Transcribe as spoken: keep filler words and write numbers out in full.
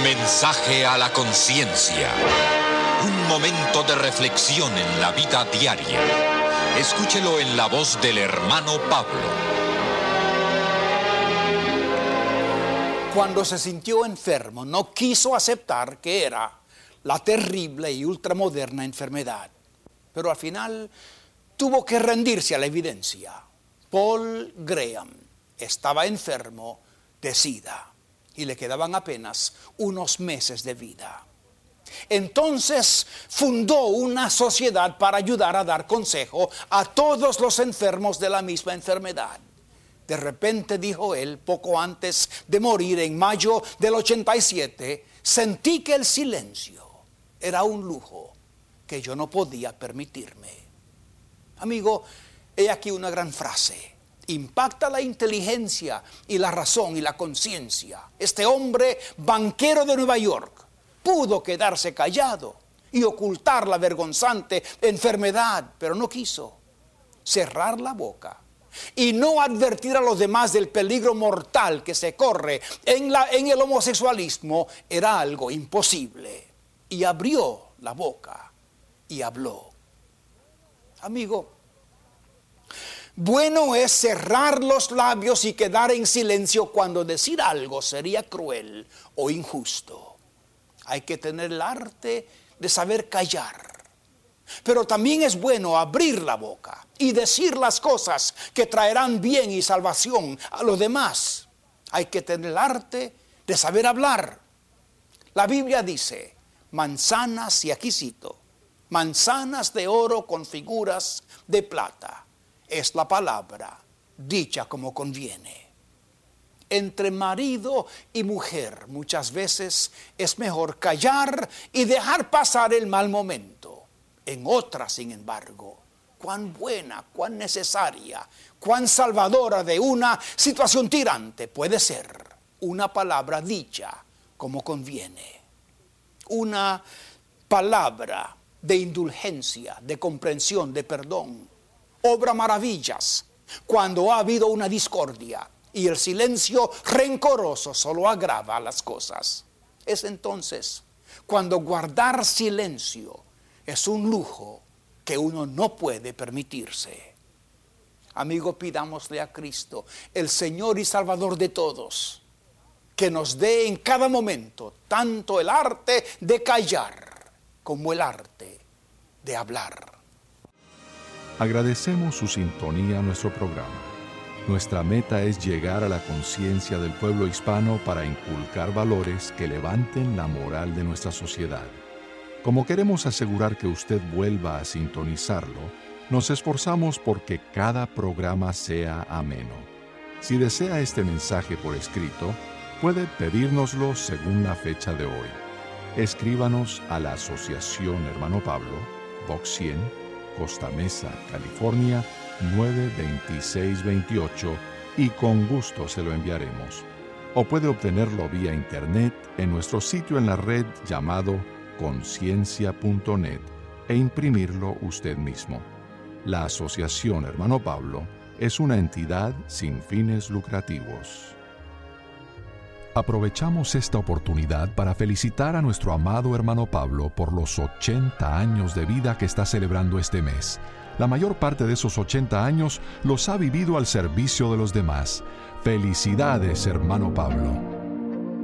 Mensaje a la conciencia. Un momento de reflexión en la vida diaria. Escúchelo en la voz del hermano Pablo. Cuando se sintió enfermo, no quiso aceptar que era la terrible y ultramoderna enfermedad. Pero al final tuvo que rendirse a la evidencia. Paul Graham estaba enfermo de SIDA y le quedaban apenas unos meses de vida. Entonces fundó una sociedad para ayudar a dar consejo a todos los enfermos de la misma enfermedad. De repente, dijo él, poco antes de morir en mayo del ochenta y siete, sentí que el silencio era un lujo que yo no podía permitirme. Amigo, he aquí una gran frase. Impacta la inteligencia y la razón y la conciencia. Este hombre, banquero de Nueva York, pudo quedarse callado y ocultar la vergonzante enfermedad, pero no quiso cerrar la boca y no advertir a los demás del peligro mortal que se corre en, la, en el homosexualismo. Era algo imposible. Y abrió la boca y habló. Amigo, bueno es cerrar los labios y quedar en silencio cuando decir algo sería cruel o injusto. Hay que tener el arte de saber callar. Pero también es bueno abrir la boca y decir las cosas que traerán bien y salvación a los demás. Hay que tener el arte de saber hablar. La Biblia dice, manzanas, y aquí cito, manzanas de oro con figuras de plata. Es la palabra dicha como conviene. Entre marido y mujer muchas veces es mejor callar y dejar pasar el mal momento. En otras, sin embargo, cuán buena, cuán necesaria, cuán salvadora de una situación tirante puede ser una palabra dicha como conviene. Una palabra de indulgencia, de comprensión, de perdón. Obra maravillas cuando ha habido una discordia y el silencio rencoroso solo agrava las cosas. Es entonces cuando guardar silencio es un lujo que uno no puede permitirse. Amigo, pidámosle a Cristo, el Señor y Salvador de todos, que nos dé en cada momento tanto el arte de callar como el arte de hablar. Agradecemos su sintonía a nuestro programa. Nuestra meta es llegar a la conciencia del pueblo hispano para inculcar valores que levanten la moral de nuestra sociedad. Como queremos asegurar que usted vuelva a sintonizarlo, nos esforzamos porque cada programa sea ameno. Si desea este mensaje por escrito, puede pedírnoslo según la fecha de hoy. Escríbanos a la Asociación Hermano Pablo, Box cien, Costa Mesa, California, nueve dos seis dos ocho, y con gusto se lo enviaremos. O puede obtenerlo vía internet en nuestro sitio en la red llamado conciencia punto net e imprimirlo usted mismo. La Asociación Hermano Pablo es una entidad sin fines lucrativos. Aprovechamos esta oportunidad para felicitar a nuestro amado hermano Pablo por los ochenta años de vida que está celebrando este mes. La mayor parte de esos ochenta años los ha vivido al servicio de los demás. Felicidades, hermano Pablo.